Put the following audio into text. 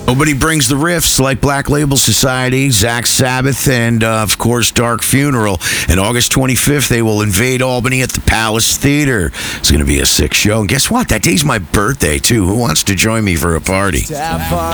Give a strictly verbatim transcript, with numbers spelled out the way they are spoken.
Nobody brings the riffs like Black Label Society, Zach Sabbath, and, uh, of course, Dark Funeral. And August twenty-fifth, they will invade Albany at the Palace Theater. It's going to be a sick show. And guess what? That day's my birthday, too. Who wants to join me for a party?